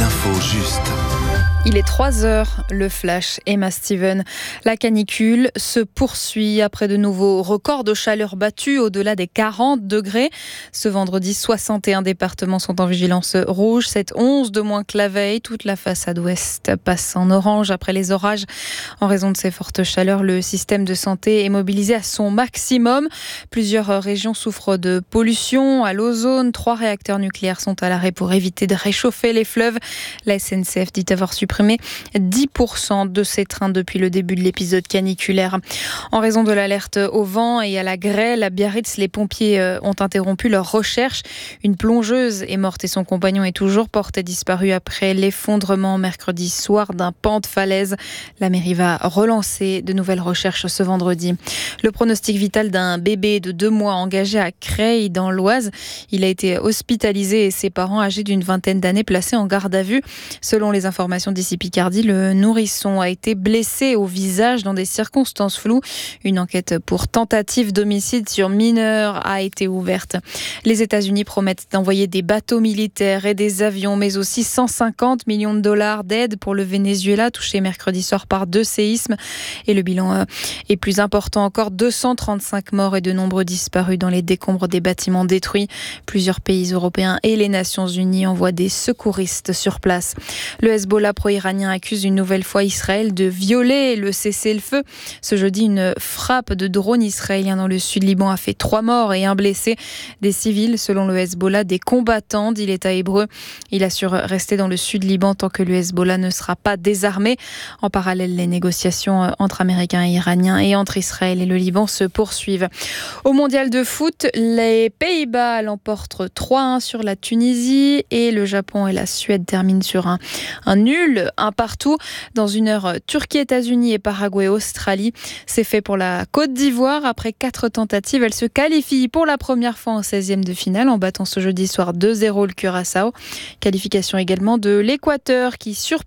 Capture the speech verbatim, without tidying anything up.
l'info juste. Il est trois heures, le flash, Emma Steven. La canicule se poursuit après de nouveaux records de chaleur battus au-delà des quarante degrés. Ce vendredi, soixante et un départements sont en vigilance rouge, c'est onze de moins que la veille. Toute la façade ouest passe en orange après les orages. En raison de ces fortes chaleurs, le système de santé est mobilisé à son maximum. Plusieurs régions souffrent de pollution à l'ozone. Trois réacteurs nucléaires sont à l'arrêt pour éviter de réchauffer les fleuves. La S N C F dit avoir supprimé dix pour cent de ces trains depuis le début de l'épisode caniculaire. En raison de l'alerte au vent et à la grêle, à Biarritz, les pompiers ont interrompu leur recherche. Une plongeuse est morte et son compagnon est toujours porté disparu après l'effondrement mercredi soir d'un pan de falaise. La mairie va relancer de nouvelles recherches ce vendredi. Le pronostic vital d'un bébé de deux mois engagé à Creil dans l'Oise. Il a été hospitalisé et ses parents âgés d'une vingtaine d'années placés en garde à vue. Selon les informations d'ici Picardie, le nourrisson a été blessé au visage dans des circonstances floues. Une enquête pour tentative d'homicide sur mineur a été ouverte. Les États-Unis promettent d'envoyer des bateaux militaires et des avions, mais aussi cent cinquante millions de dollars d'aide pour le Venezuela, touché mercredi soir par deux séismes. Et le bilan est plus important encore, deux cent trente-cinq morts et de nombreux disparus dans les décombres des bâtiments détruits. Plusieurs pays européens et les Nations Unies envoient des secouristes sur place. Le Hezbollah pro-iranien accuse une nouvelle fois Israël de violer le cessez-le-feu. Ce jeudi, une frappe de drone israélien dans le sud Liban a fait trois morts et un blessé. Des civils, selon le Hezbollah, des combattants, dit l'État hébreu. Il assure rester dans le sud Liban tant que le Hezbollah ne sera pas désarmé. En parallèle, les négociations entre Américains et Iraniens et entre Israël et le Liban se poursuivent. Au mondial de foot, les Pays-Bas l'emportent trois un sur la Tunisie et le Japon et la Suède terminent sur un, un nul, un partout. Dans une heure, Turquie, États-Unis et Paraguay, Australie. C'est fait pour la Côte d'Ivoire. Après quatre tentatives, elle se qualifie pour la première fois en seizième de finale en battant ce jeudi soir deux zéro le Curaçao. Qualification également de l'Équateur qui surprend